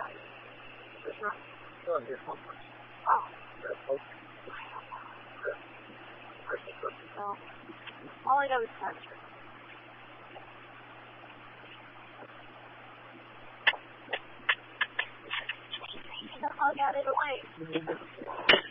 This one? No, this one. Oh. That's okay. So, all I got is touch. I got it away.